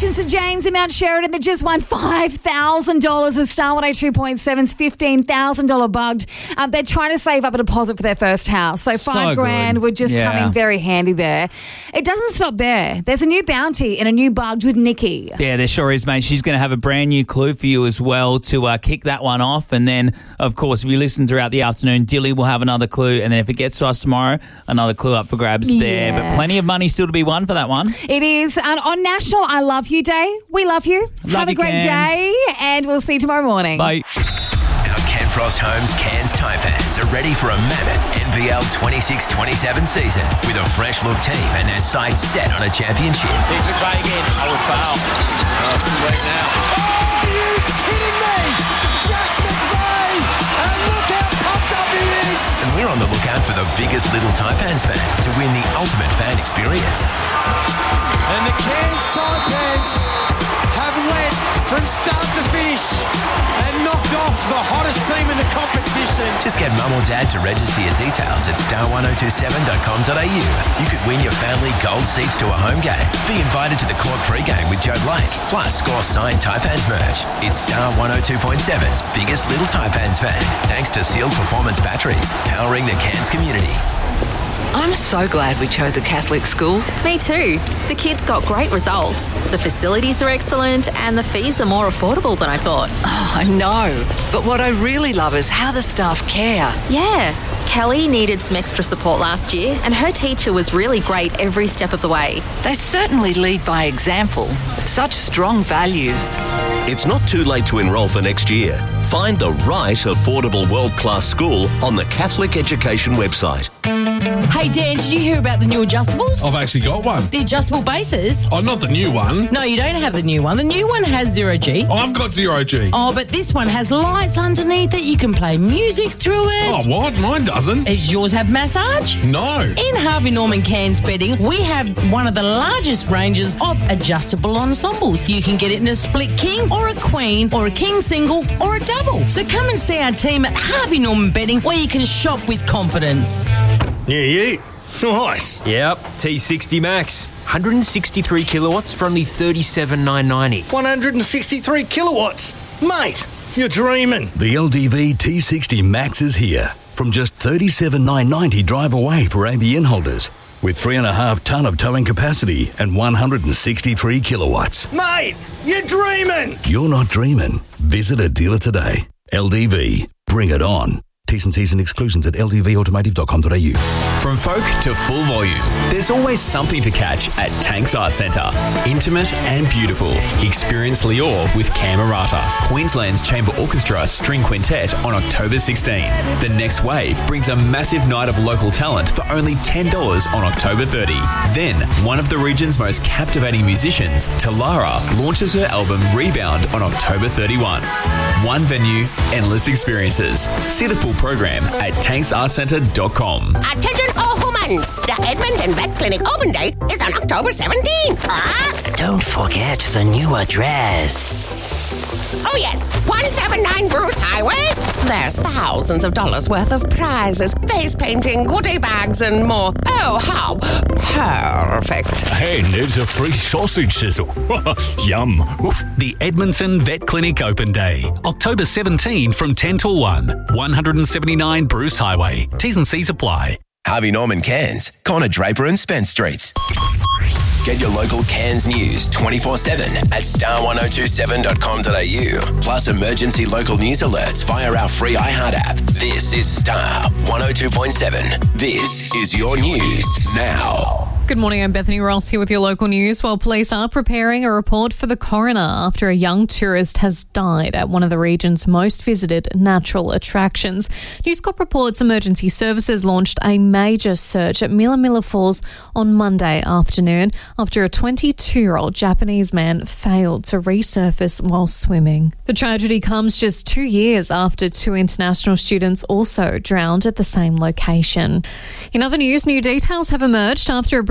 Congratulations to James and Mount Sheridan that just won $5,000 with Star 102.7's $15,000 bugged. They're trying to save up a deposit for their first house. So $5,000 would just come in very handy there. It doesn't stop there. There's a new bounty and a new bugged with Nikki. Yeah, there sure is, mate. She's going to have a brand new clue for you as well to kick that one off. And then, of course, if you listen throughout the afternoon, Dilly will have another clue. And then if it gets to us tomorrow, another clue up for grabs there. But plenty of money still to be won for that one. It is. And on National I Love You Day, we love you. Have a great day, and we'll see you tomorrow morning. Bye. Our Ken Frost Homes Cairns Taipans are ready for a mammoth NBL 26-27 season with a fresh look team and their sights set on a championship. Here's McVeigh again. I would foul. Too late now. Oh, are you kidding me? Jack McVeigh! And look how pumped up he is! And we're on the lookout for the biggest little Taipans fan to win the ultimate fan experience. And the Cairns Taipans have led from start to finish and knocked off the hottest team in the competition. Just get mum or dad to register your details at star1027.com.au. You could win your family gold seats to a home game. Be invited to the court pre-game with Joe Blake. Plus, score signed Taipans merch. It's Star 102.7's biggest little Taipans fan. Thanks to Sealed Performance Batteries, powering the Cairns community. I'm so glad we chose a Catholic school. Me too. The kids got great results. The facilities are excellent and the fees are more affordable than I thought. Oh, I know. But what I really love is how the staff care. Yeah. Kelly needed some extra support last year and her teacher was really great every step of the way. They certainly lead by example. Such strong values. It's not too late to enrol for next year. Find the right affordable world-class school on the Catholic Education website. Hey Dan, did you hear about the new adjustables? I've actually got one. The adjustable bases? Oh, not the new one. No, you don't have the new one. The new one has 0G. Oh, I've got 0G. Oh, but this one has lights underneath it. You can play music through it. Oh, what? Mine doesn't. Does yours have massage? No. In Harvey Norman Cairns Bedding, we have one of the largest ranges of adjustable ensembles. You can get it in a split king or a queen or a king single or a double. So come and see our team at Harvey Norman Bedding where you can shop with confidence. Yeah, you. Nice. Yep, T60 Max. 163 kilowatts for only $37,990. 163 kilowatts. Mate, you're dreaming. The LDV T60 Max is here. From just $37,990 drive away for ABN holders. With 3.5 tonne of towing capacity and 163 kilowatts. Mate, you're dreaming. You're not dreaming. Visit a dealer today. LDV. Bring it on. T's and C's and exclusions at ldvautomotive.com.au. From folk to full volume, there's always something to catch at Tanks Art Centre. Intimate and beautiful. Experience Lior with Camerata, Queensland's Chamber Orchestra String Quintet on October 16. The Next Wave brings a massive night of local talent for only $10 on October 30. Then, one of the region's most captivating musicians, Talara, launches her album Rebound on October 31. One venue, endless experiences. See the full program at tanksartcentre.com. Attention all women! The Edmonton Vet Clinic open date is on October 17th. Don't forget the new address. Oh yes, 179 Bruce Highway. There's thousands of dollars worth of prizes, face painting, goodie bags and more. Oh, how perfect. And there's a free sausage sizzle. Yum. Oof. The Edmonton Vet Clinic Open Day, October 17 from 10 till 1. 179 Bruce Highway. T's and C's apply. Harvey Norman Cairns, Connor Draper and Spence Streets. Get your local Cairns news 24/7 at star1027.com.au. Plus emergency local news alerts via our free iHeart app. This is Star 102.7. This is your news now. Good morning, I'm Bethany Ross here with your local news. Well, police are preparing a report for the coroner after a young tourist has died at one of the region's most visited natural attractions. News Corp reports emergency services launched a major search at Mila Mila Falls on Monday afternoon after a 22-year-old Japanese man failed to resurface while swimming. The tragedy comes just 2 years after 2 international students also drowned at the same location. In other news, new details have emerged after a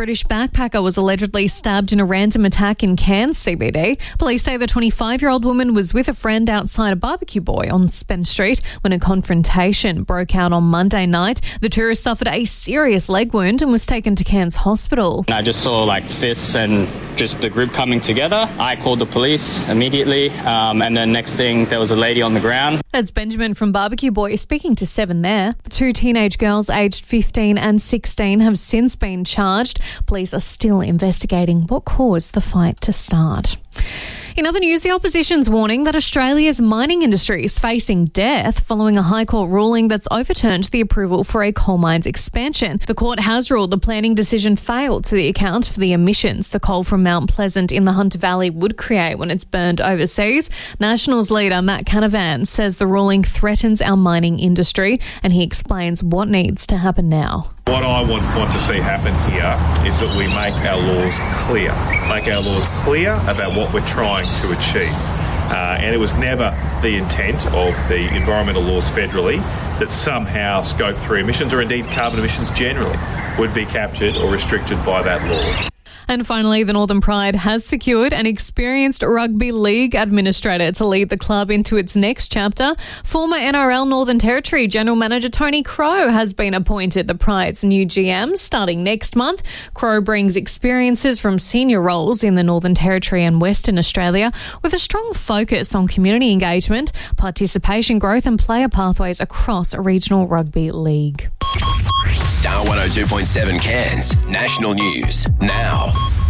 British backpacker was allegedly stabbed in a random attack in Cairns CBD. Police say the 25-year-old woman was with a friend outside a Barbecue Boy on Spen Street when a confrontation broke out on Monday night. The tourist suffered a serious leg wound and was taken to Cairns Hospital. I just saw fists and just the group coming together. I called the police immediately, and then next thing there was a lady on the ground. That's Benjamin from Barbecue Boy speaking to Seven there. 2 teenage girls aged 15 and 16 have since been charged. Police are still investigating what caused the fight to start. In other news, the opposition's warning that Australia's mining industry is facing death following a High Court ruling that's overturned the approval for a coal mine's expansion. The court has ruled the planning decision failed to account for the emissions the coal from Mount Pleasant in the Hunter Valley would create when it's burned overseas. Nationals leader Matt Canavan says the ruling threatens our mining industry, and he explains what needs to happen now. What I want to see happen here is that we make our laws clear. Make our laws clear about what we're trying to achieve. And it was never the intent of the environmental laws federally that somehow Scope 3 emissions, or indeed carbon emissions generally, would be captured or restricted by that law. And finally, the Northern Pride has secured an experienced rugby league administrator to lead the club into its next chapter. Former NRL Northern Territory General Manager Tony Crow has been appointed the Pride's new GM starting next month. Crow brings experiences from senior roles in the Northern Territory and Western Australia with a strong focus on community engagement, participation growth and player pathways across a regional rugby league. Star 102.7 Cairns National News now.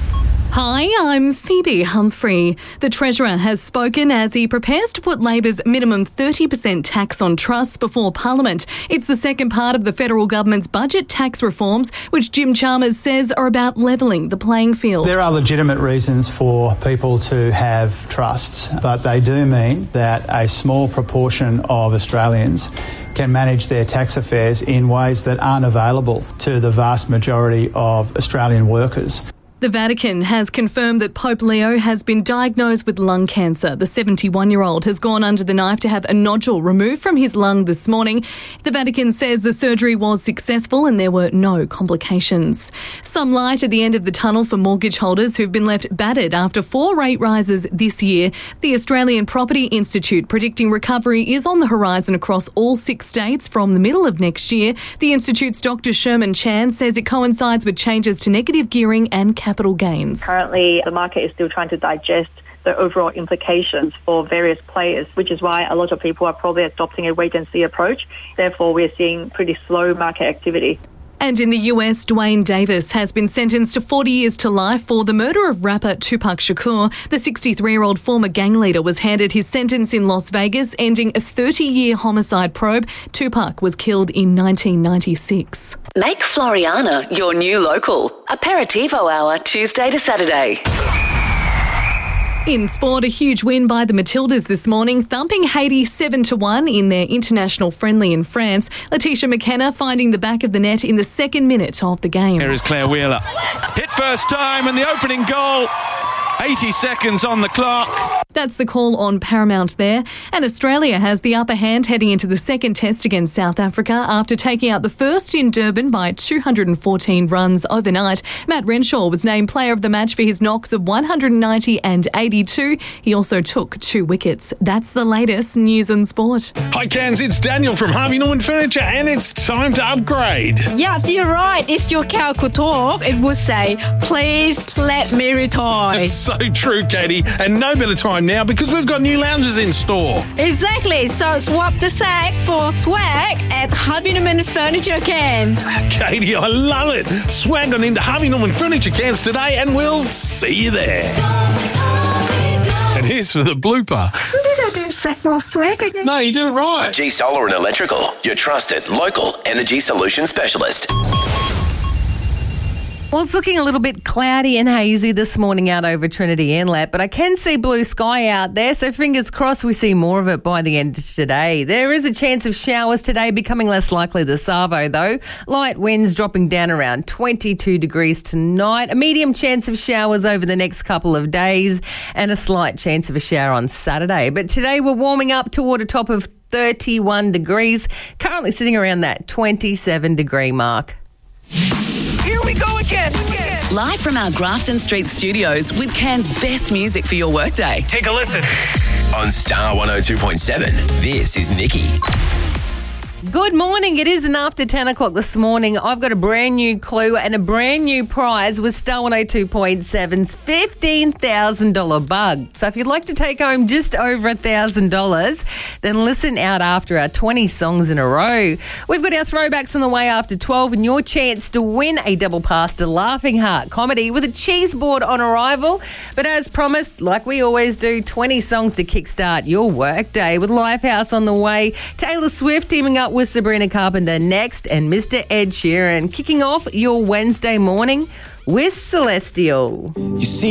Hi, I'm Phoebe Humphrey. The Treasurer has spoken as he prepares to put Labor's minimum 30% tax on trusts before Parliament. It's the second part of the federal government's budget tax reforms, which Jim Chalmers says are about levelling the playing field. There are legitimate reasons for people to have trusts, but they do mean that a small proportion of Australians can manage their tax affairs in ways that aren't available to the vast majority of Australian workers. The Vatican has confirmed that Pope Leo has been diagnosed with lung cancer. The 71-year-old has gone under the knife to have a nodule removed from his lung this morning. The Vatican says the surgery was successful and there were no complications. Some light at the end of the tunnel for mortgage holders who've been left battered after 4 rate rises this year. The Australian Property Institute predicting recovery is on the horizon across all 6 states from the middle of next year. The Institute's Dr. Sherman Chan says it coincides with changes to negative gearing and capital gains. Currently, the market is still trying to digest the overall implications for various players, which is why a lot of people are probably adopting a wait-and-see approach. Therefore, we're seeing pretty slow market activity. And in the US, Dwayne Davis has been sentenced to 40 years to life for the murder of rapper Tupac Shakur. The 63-year-old former gang leader was handed his sentence in Las Vegas, ending a 30-year homicide probe. Tupac was killed in 1996. Make Floriana your new local. Aperitivo hour, Tuesday to Saturday. In sport, a huge win by the Matildas this morning, thumping Haiti 7-1 in their international friendly in France. Letitia McKenna finding the back of the net in the second minute of the game. Here is Claire Wheeler. Hit first time and the opening goal. 80 seconds on the clock. That's the call on Paramount there. And Australia has the upper hand heading into the second test against South Africa after taking out the first in Durban by 214 runs overnight. Matt Renshaw was named player of the match for his knocks of 190 and 82. He also took 2 wickets. That's the latest news and sport. Hi Cairns, it's Daniel from Harvey Norman Furniture and it's time to upgrade. Yes, you're right. It's your cow could talk. It would say, please let me retire. It's so true, Katie. And no better time now because we've got new lounges in store. Exactly. So swap the sack for swag at Harvey Norman Furniture Cairns. Katie, I love it. Swag on into Harvey Norman Furniture Cairns today and we'll see you there. And here's for the blooper. Did I do sack more swag again? No, you did it right. G Solar and Electrical, your trusted local energy solution specialist. Well, it's looking a little bit cloudy and hazy this morning out over Trinity Inlet, but I can see blue sky out there, so fingers crossed we see more of it by the end of today. There is a chance of showers today, becoming less likely this Savo, though. Light winds dropping down around 22 degrees tonight. A medium chance of showers over the next couple of days and a slight chance of a shower on Saturday. But today we're warming up toward a top of 31 degrees, currently sitting around that 27 degree mark. Here we go again. Live from our Grafton Street studios with Cairns' best music for your workday. Take a listen. On Star 102.7, this is Nikki. Good morning. It is after 10 o'clock this morning. I've got a brand new clue and a brand new prize with Star 102.7's $15,000 bug. So if you'd like to take home just over $1,000, then listen out after our 20 songs in a row. We've got our throwbacks on the way after 12 and your chance to win a double pass to Laughing Heart Comedy with a cheese board on arrival. But as promised, like we always do, 20 songs to kickstart your workday with Lifehouse on the way. Taylor Swift teaming up with Sabrina Carpenter next, and Mr. Ed Sheeran kicking off your Wednesday morning with Celestial. You see